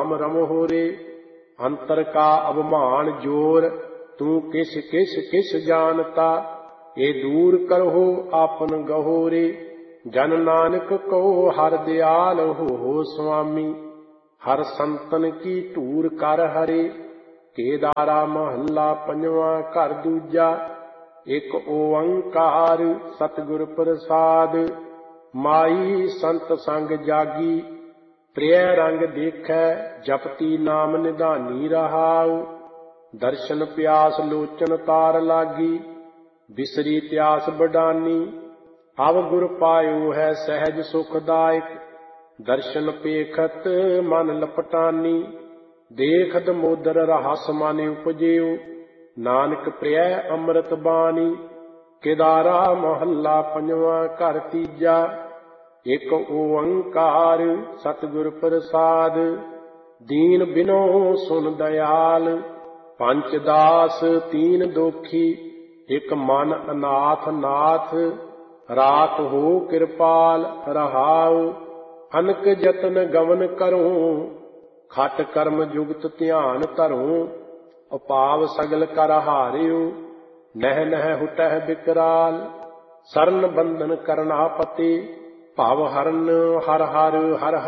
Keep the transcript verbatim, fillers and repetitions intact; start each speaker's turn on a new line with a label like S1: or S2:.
S1: राम रमो रे। अंतर का अवमान जोर, तू किस किस किस जानता। ये दूर करहो आपन गहो रे। जन नानक कहो हर दयाल हो हो स्वामी। हर संतन की टूर कर हरे। केदारा महला पंजवा घर दूजा। एक ओंकार सतगुर प्रसाद। माई संत संग जागी, प्रिय रंग देखै। जपती नाम निधानी रहाउ। दर्शन प्यास लोचन तार लागी। बिसरी त्यास बडानी। अब गुर पायो है सहज सुखदायक। दर्शन पेखत मन लपटानी। देखत मोदर रहस मन उपजियो। नानक प्रिय अमृत बानी। केदारा महला पंजवा घर तीजा। एक ओंकार सतगुर प्रसाद। दीन बिनो सुन दयाल, पंच दास तीन दोखी। एक मन अनाथ नाथ, राख हो कृपाल रहाउ। अनक जतन गवन करूं, खट कर्म जुगत ध्यान धरूं। उपाव सगल कर हारियो, नह नह हुटह बिकराल। सरन बंधन करना पते, भव हरन हर हर हर